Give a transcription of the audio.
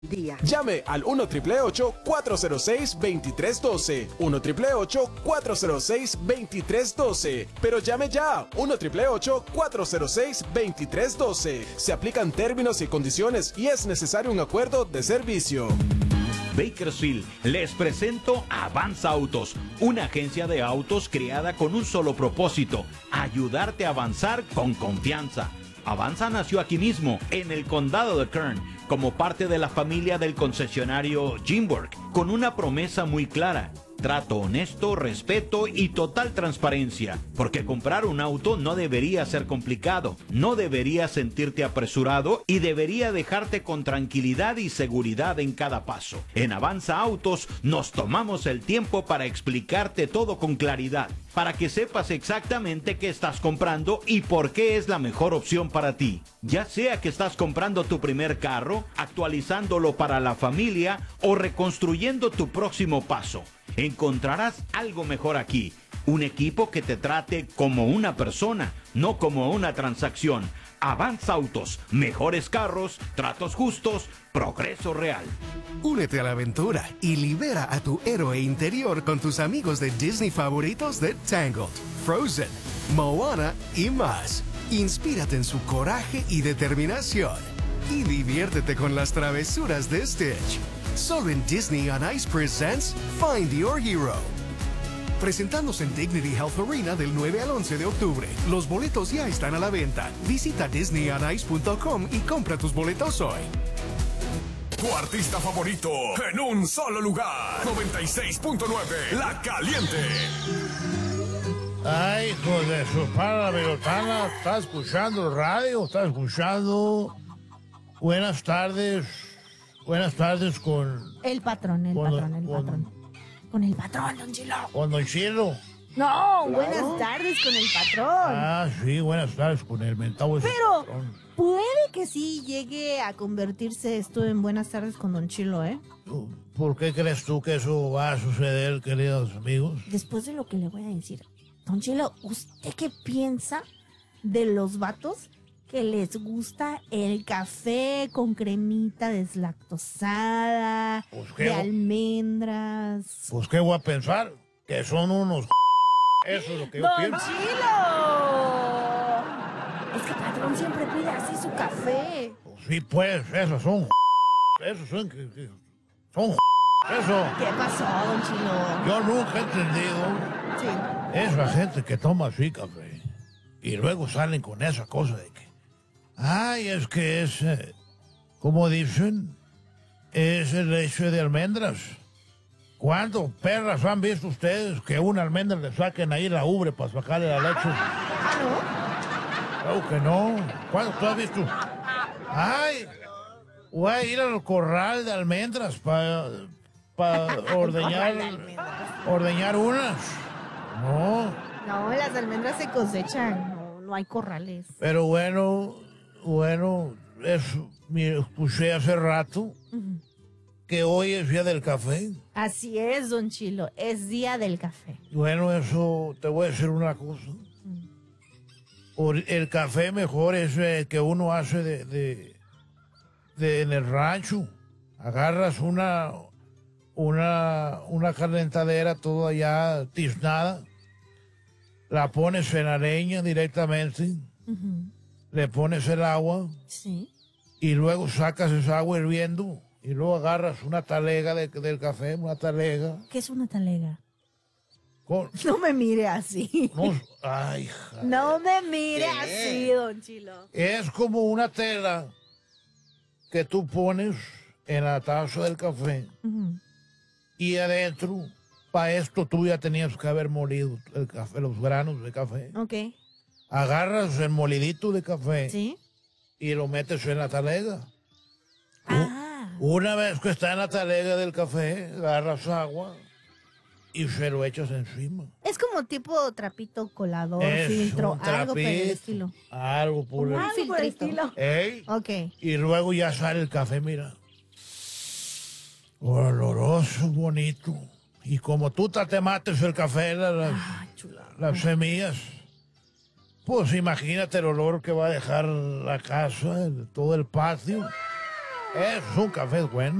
Día. Llame al 1-888-406-2312. 1-888-406-2312. Pero llame ya. 1-888-406-2312. Se aplican términos y condiciones y es necesario un acuerdo de servicio. Bakersfield les presento Avanza Autos, una agencia de autos creada con un solo propósito: ayudarte a avanzar con confianza. Avanza nació aquí mismo, en el condado de Kern, como parte de la familia del concesionario Jimburg, con una promesa muy clara: trato honesto, respeto y total transparencia. Porque comprar un auto no debería ser complicado, no debería sentirte apresurado y debería dejarte con tranquilidad y seguridad en cada paso. En Avanza Autos nos tomamos el tiempo para explicarte todo con claridad, para que sepas exactamente qué estás comprando y por qué es la mejor opción para ti. Ya sea que estás comprando tu primer carro, actualizándolo para la familia o reconstruyendo tu próximo paso, encontrarás algo mejor aquí. Un equipo que te trate como una persona, no como una transacción. Avanza Autos, mejores carros, tratos justos, progreso real. Únete a la aventura y libera a tu héroe interior con tus amigos de Disney favoritos de Tangled, Frozen, Moana y más. Inspírate en su coraje y determinación y diviértete con las travesuras de Stitch. Solo en Disney on Ice presents Find Your Hero. Presentándose en Dignity Health Arena del 9 al 11 de octubre. Los boletos ya están a la venta. Visita disneyonice.com y compra tus boletos hoy. Tu artista favorito en un solo lugar. 96.9 La Caliente. Ay, hijo de su pana pelotana, está escuchando el radio, está escuchando. Buenas tardes con... El patrón. Con el patrón, don Chilo. Con don Chilo. No, buenas tardes con el patrón. Ah, sí, buenas tardes con el mentado ese Pero patrón. puede que sí llegue a convertirse esto en buenas tardes con don Chilo, ¿eh? ¿Por qué crees tú que eso va a suceder, queridos amigos? Después de lo que le voy a decir. Don Chilo, ¿usted qué piensa de los vatos que les gusta el café con cremita deslactosada, Pues, ¿qué? de almendras? Pues, ¿qué voy a pensar? Que son unos... Eso es lo que yo ¡Don pienso. Chilo! Es que patrón siempre pide así su café. Pues sí, pues, esos son... Esos son... Son... Eso. ¿Qué pasó, don Chilo? Yo nunca he entendido... Sí. Es la gente que toma así café y luego salen con esa cosa de que, ay, es que es, como dicen, es el leche de almendras. ¿Cuántos perras han visto ustedes que una almendra le saquen ahí la ubre para sacarle la leche? Claro que no. ¿Cuándo tú has visto? Ay, voy a ir al corral de almendras para ordeñar unas. No, las almendras se cosechan, no hay corrales. Pero bueno, eso, escuché hace rato que hoy es día del café. Así es, don Chilo, es día del café. Bueno, eso, te voy a decir una cosa. El café mejor es el que uno hace de en el rancho. Agarras una calentadera toda ya tiznada, la pones en la leña directamente, le pones el agua, sí, y luego sacas esa agua hirviendo y luego agarras una talega del café, una talega. ¿Qué es una talega? No me mire así. Ay, no me mire así, don Chilo. Es como una tela que tú pones en la taza del café y adentro, para esto tú ya tenías que haber molido el café, los granos de café. Ok. Agarras el molidito de café, ¿sí?, y lo metes en la talega. Una vez que está en la talega del café, agarras agua y se lo echas encima. Es como tipo trapito colador, Es filtro, un algo por el trapito, estilo. Algo por el filtrito. ¿Ey? Ok. Y luego ya sale el café, mira. Oloroso, bonito. Y como tú te mates el café, las semillas, pues imagínate el olor que va a dejar la casa, todo el patio. Es un café bueno.